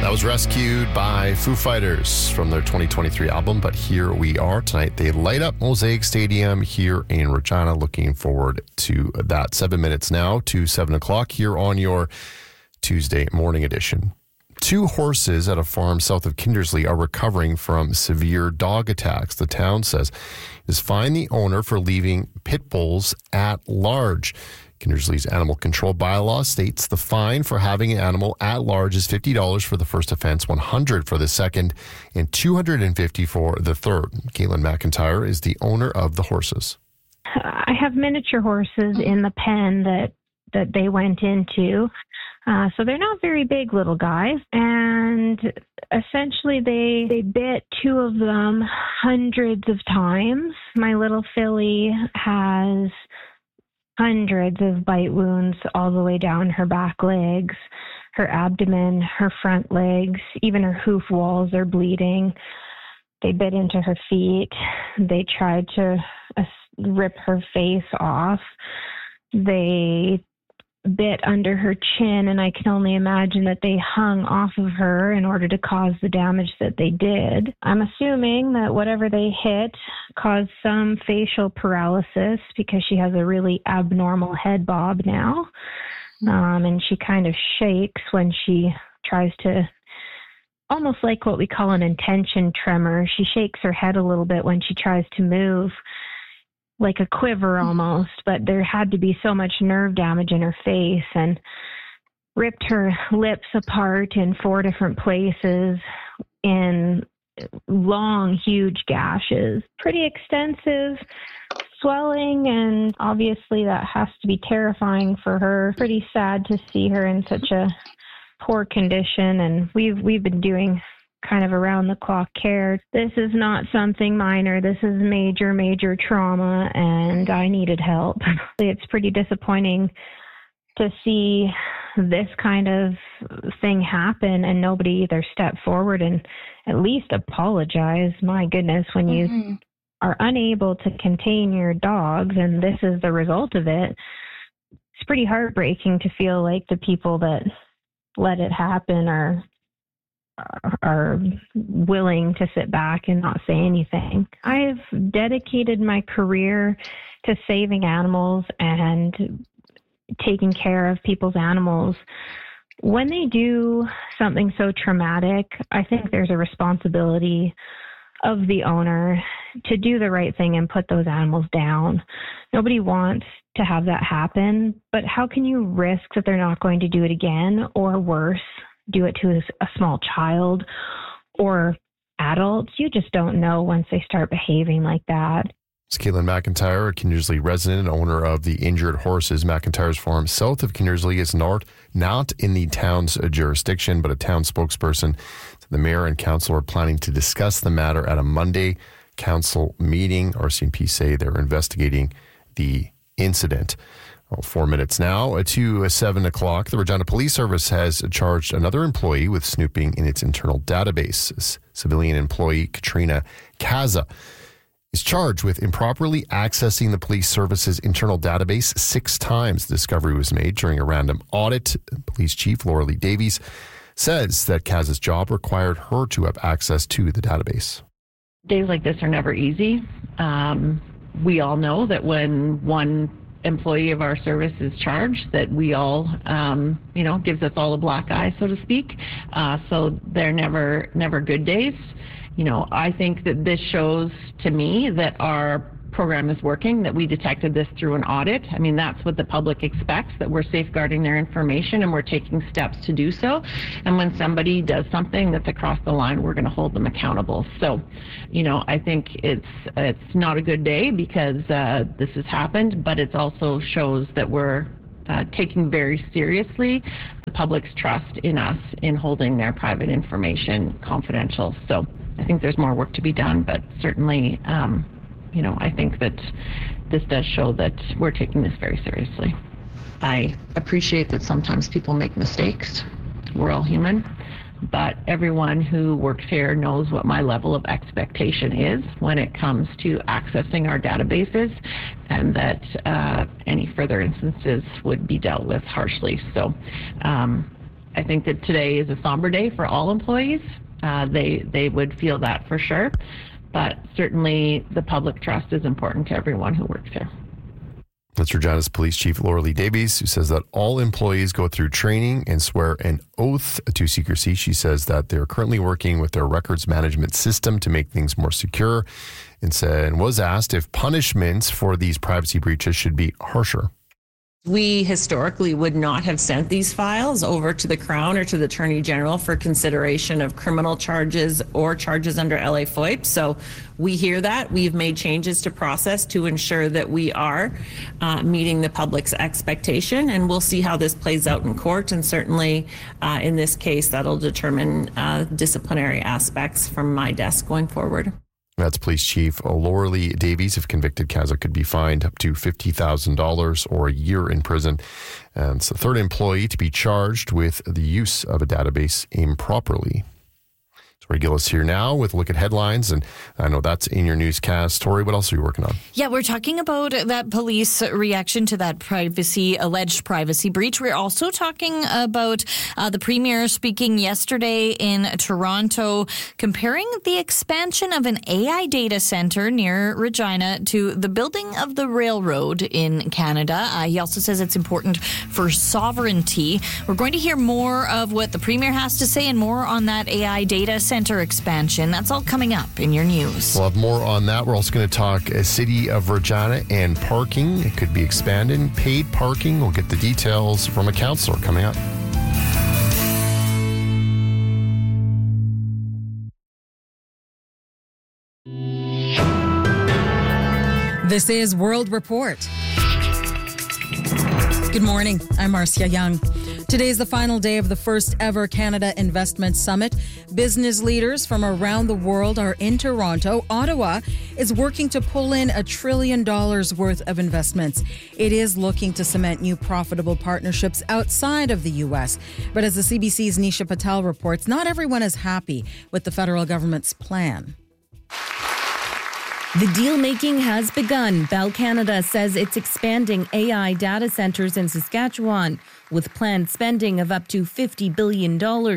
That was Rescued by Foo Fighters from their 2023 album, but here we are tonight. They light up Mosaic Stadium here in Regina. Looking forward to that. 7 minutes now to 7 o'clock here on your Tuesday morning edition. 2 horses at a farm south of Kindersley are recovering from severe dog attacks. The town says it has fined the owner for leaving pit bulls at large. Kindersley's animal control bylaw states the fine for having an animal at large is $50 for the first offense, $100 for the second, and $250 for the third. Caitlin McIntyre is the owner of the horses. I have miniature horses in the pen that they went into. So they're not very big little guys. And essentially they bit 2 of them hundreds of times. My little filly has hundreds of bite wounds all the way down her back legs, her abdomen, her front legs, even her hoof walls are bleeding. They bit into her feet. They tried to rip her face off. They bit under her chin, and I can only imagine that they hung off of her in order to cause the damage that they did. I'm assuming that whatever they hit caused some facial paralysis because she has a really abnormal head bob now. And she kind of shakes when she tries to, almost like what we call an intention tremor. She shakes her head a little bit when she tries to move, like a quiver almost, but there had to be so much nerve damage in her face and ripped her lips apart in 4 different places in long, huge gashes. Pretty extensive swelling, and obviously that has to be terrifying for her. Pretty sad to see her in such a poor condition, and we've been doing kind of around the clock care. This is not something minor. This is major, major trauma, and I needed help. It's pretty disappointing to see this kind of thing happen and nobody either step forward and at least apologize. My goodness, when you are unable to contain your dogs and this is the result of it, it's pretty heartbreaking to feel like the people that let it happen are willing to sit back and not say anything. I've dedicated my career to saving animals and taking care of people's animals. When they do something so traumatic, I think there's a responsibility of the owner to do the right thing and put those animals down. Nobody wants to have that happen, but how can you risk that they're not going to do it again, or worse, do it to a small child or adults? You just don't know once they start behaving like that. It's Caitlin McIntyre, a Kindersley resident and owner of the injured horses. McIntyre's farm south of Kindersley is not in the town's jurisdiction, but a town spokesperson. The mayor and council are planning to discuss the matter at a Monday council meeting. RCMP say they're investigating the incident. 4 minutes now to 7 o'clock. The Regina Police Service has charged another employee with snooping in its internal database. Civilian employee Katrina Kaza is charged with improperly accessing the police service's internal database 6 times. The discovery was made during a random audit. Police Chief Laura Lee Davies says that Kaza's job required her to have access to the database. Days like this are never easy. We all know that when one employee of our service is charged, that we all, gives us all a black eye, so to speak. So they're never good days. I think that this shows to me that our program is working, that we detected this through an audit. I mean, that's what the public expects, that we're safeguarding their information and we're taking steps to do so. And when somebody does something that's across the line, we're going to hold them accountable. So, I think it's not a good day because this has happened, but it also shows that we're taking very seriously the public's trust in us in holding their private information confidential. So I think there's more work to be done, but certainly I think that this does show that we're taking this very seriously. I appreciate that sometimes people make mistakes. We're all human. But everyone who works here knows what my level of expectation is when it comes to accessing our databases, and that any further instances would be dealt with harshly. So I think that today is a somber day for all employees. They would feel that for sure. But certainly the public trust is important to everyone who works here. That's Regina's Police Chief Laura Lee Davies, who says that all employees go through training and swear an oath to secrecy. She says that they're currently working with their records management system to make things more secure, and was asked if punishments for these privacy breaches should be harsher. We historically would not have sent these files over to the Crown or to the Attorney General for consideration of criminal charges or charges under LA FOIP. So we hear that. We've made changes to process to ensure that we are meeting the public's expectation, and we'll see how this plays out in court. And certainly in this case, that'll determine disciplinary aspects from my desk going forward. That's Police Chief Laura Lee Davies. If convicted, Kazak could be fined up to $50,000 or a year in prison. And it's the third employee to be charged with the use of a database improperly. Tori Gillis here now with a look at headlines, and I know that's in your newscast. Tori, what else are you working on? Yeah, we're talking about that police reaction to that alleged privacy breach. We're also talking about the Premier speaking yesterday in Toronto, comparing the expansion of an AI data center near Regina to the building of the railroad in Canada. He also says it's important for sovereignty. We're going to hear more of what the Premier has to say and more on that AI data center expansion. That's all coming up in your news. We'll have more on that. We're also going to talk City of Regina and parking. It could be expanded. Paid parking. We'll get the details from a councillor coming up. This is World Report. Good morning. I'm Marcia Young. Today is the final day of the first ever Canada Investment Summit. Business leaders from around the world are in Toronto. Ottawa is working to pull in $1 trillion worth of investments. It is looking to cement new profitable partnerships outside of the U.S. But as the CBC's Nisha Patel reports, not everyone is happy with the federal government's plan. The deal-making has begun. Bell Canada says it's expanding AI data centers in Saskatchewan with planned spending of up to $50 billion.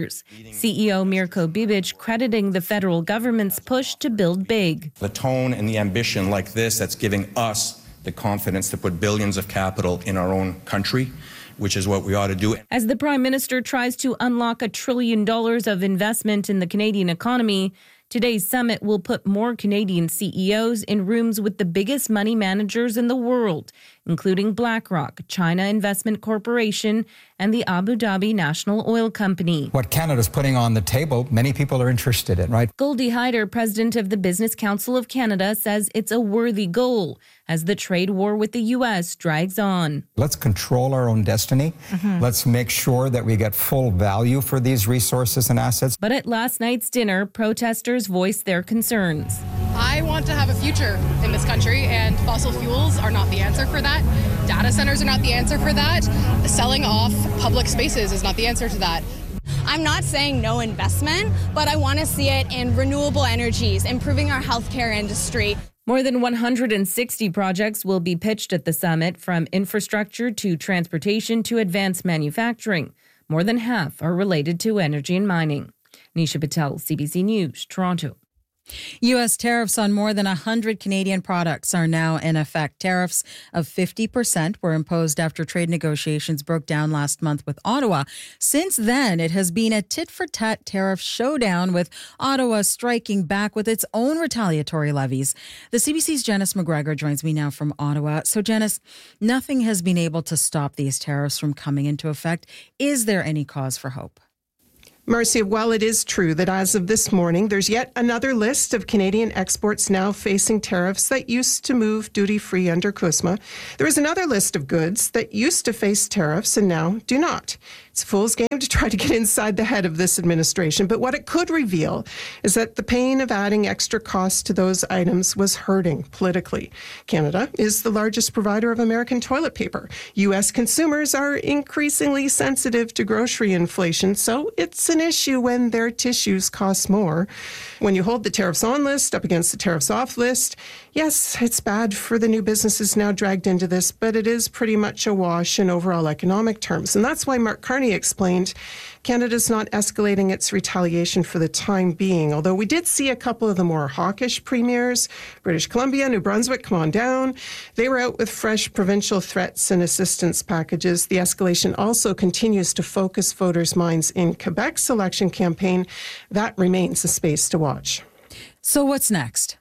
CEO Mirko Bibic crediting the federal government's push to build big. The tone and the ambition like this that's giving us the confidence to put billions of capital in our own country, which is what we ought to do. As the Prime Minister tries to unlock $1 trillion of investment in the Canadian economy, today's summit will put more Canadian CEOs in rooms with the biggest money managers in the world, including BlackRock, China Investment Corporation, and the Abu Dhabi National Oil Company. What Canada's putting on the table, many people are interested in, right? Goldie Hyder, president of the Business Council of Canada, says it's a worthy goal as the trade war with the U.S. drags on. Let's control our own destiny. Let's make sure that we get full value for these resources and assets. But at last night's dinner, protesters voiced their concerns. I want to have a future in this country, and fossil fuels are not the answer for that. Data centers are not the answer for that. Selling off public spaces is not the answer to that. I'm not saying no investment, but I want to see it in renewable energies, improving our healthcare industry. More than 160 projects will be pitched at the summit, from infrastructure to transportation to advanced manufacturing. More than half are related to energy and mining. Nisha Patel, CBC News, Toronto. U.S. tariffs on more than 100 Canadian products are now in effect. Tariffs of 50% were imposed after trade negotiations broke down last month with Ottawa. Since then, it has been a tit-for-tat tariff showdown, with Ottawa striking back with its own retaliatory levies. The CBC's Janice McGregor joins me now from Ottawa. So, Janice, nothing has been able to stop these tariffs from coming into effect. Is there any cause for hope? Marcia, while it is true that as of this morning, there's yet another list of Canadian exports now facing tariffs that used to move duty-free under CUSMA, there is another list of goods that used to face tariffs and now do not. It's a fool's game to try to get inside the head of this administration, but what it could reveal is that the pain of adding extra costs to those items was hurting politically. Canada is the largest provider of American toilet paper. U.S. consumers are increasingly sensitive to grocery inflation, so it's an issue when their tissues cost more. When you hold the tariffs on list up against the tariffs off list, yes, it's bad for the new businesses now dragged into this, but it is pretty much a wash in overall economic terms. And that's why Mark Carney explained Canada's not escalating its retaliation for the time being, although we did see a couple of the more hawkish premiers. British Columbia, New Brunswick, come on down. They were out with fresh provincial threats and assistance packages. The escalation also continues to focus voters' minds in Quebec's election campaign. That remains a space to watch. So what's next?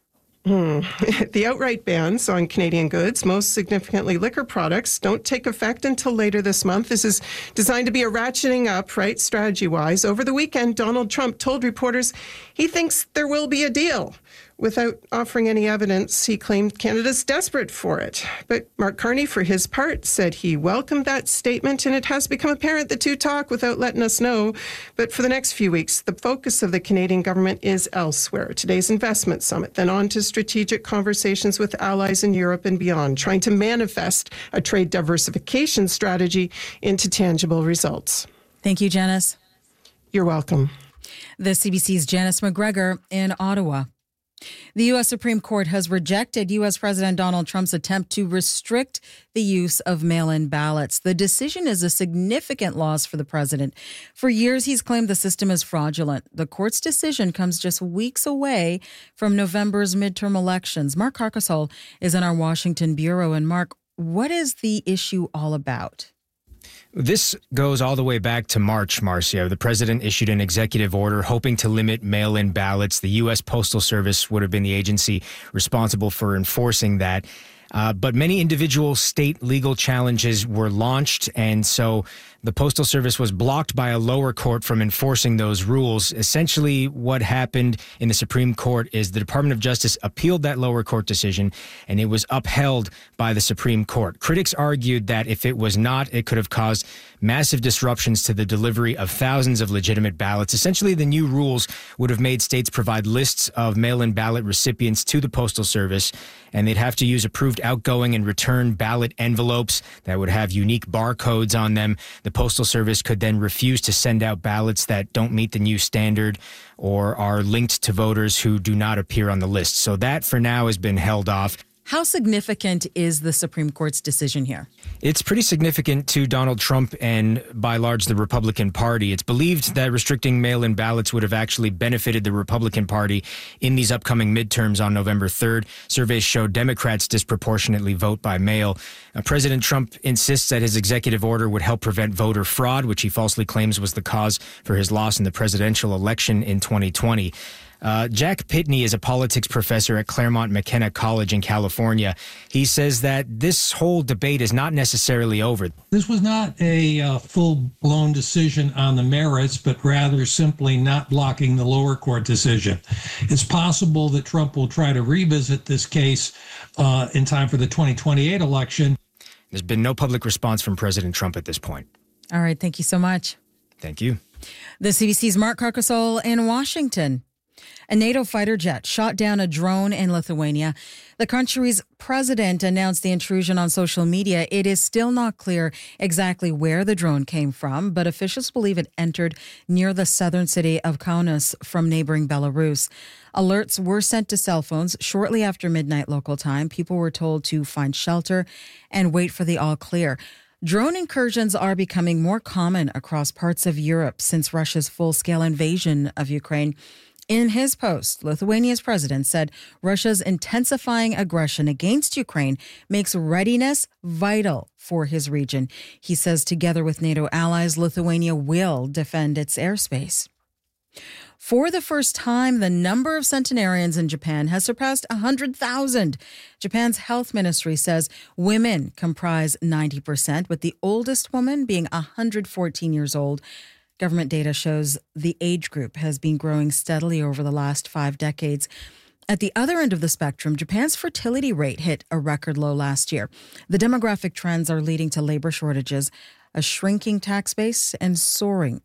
The outright bans on Canadian goods, most significantly liquor products, don't take effect until later this month. This is designed to be a ratcheting up, right, strategy-wise. Over the weekend, Donald Trump told reporters he thinks there will be a deal. Without offering any evidence, he claimed Canada's desperate for it. But Mark Carney, for his part, said he welcomed that statement, and it has become apparent the two talk without letting us know. But for the next few weeks, the focus of the Canadian government is elsewhere. Today's investment summit, then on to strategic conversations with allies in Europe and beyond, trying to manifest a trade diversification strategy into tangible results. Thank you, Janice. You're welcome. The CBC's Janice McGregor in Ottawa. The U.S. Supreme Court has rejected U.S. President Donald Trump's attempt to restrict the use of mail-in ballots. The decision is a significant loss for the president. For years, he's claimed the system is fraudulent. The court's decision comes just weeks away from November's midterm elections. Mark Carcasole is in our Washington bureau. And Mark, what is the issue all about? This goes all the way back to March, Marcia. The president issued an executive order hoping to limit mail-in ballots. The U.S. Postal Service would have been the agency responsible for enforcing that. But many individual state legal challenges were launched, and so the Postal Service was blocked by a lower court from enforcing those rules. Essentially, what happened in the Supreme Court is the Department of Justice appealed that lower court decision, and it was upheld by the Supreme Court. Critics argued that if it was not, it could have caused massive disruptions to the delivery of thousands of legitimate ballots. Essentially, the new rules would have made states provide lists of mail-in ballot recipients to the Postal Service, and they'd have to use approved outgoing and return ballot envelopes that would have unique barcodes on them. The Postal Service could then refuse to send out ballots that don't meet the new standard or are linked to voters who do not appear on the list. So that, for now, has been held off. How significant is the Supreme Court's decision here? It's pretty significant to Donald Trump and, by large, the Republican Party. It's believed that restricting mail-in ballots would have actually benefited the Republican Party in these upcoming midterms on November 3rd. Surveys show Democrats disproportionately vote by mail. President Trump insists that his executive order would help prevent voter fraud, which he falsely claims was the cause for his loss in the presidential election in 2020. Jack Pitney is a politics professor at Claremont McKenna College in California. He says that this whole debate is not necessarily over. This was not a full-blown decision on the merits, but rather simply not blocking the lower court decision. It's possible that Trump will try to revisit this case in time for the 2028 election. There's been no public response from President Trump at this point. All right. Thank you so much. Thank you. The CBC's Mark Carcasole in Washington. A NATO fighter jet shot down a drone in Lithuania. The country's president announced the intrusion on social media. It is still not clear exactly where the drone came from, but officials believe it entered near the southern city of Kaunas from neighboring Belarus. Alerts were sent to cell phones shortly after midnight local time. People were told to find shelter and wait for the all clear. Drone incursions are becoming more common across parts of Europe since Russia's full-scale invasion of Ukraine. In his post, Lithuania's president said Russia's intensifying aggression against Ukraine makes readiness vital for his region. He says together with NATO allies, Lithuania will defend its airspace. For the first time, the number of centenarians in Japan has surpassed 100,000. Japan's health ministry says women comprise 90%, with the oldest woman being 114 years old. Government data shows the age group has been growing steadily over the last 5 decades. At the other end of the spectrum, Japan's fertility rate hit a record low last year. The demographic trends are leading to labor shortages, a shrinking tax base, and soaring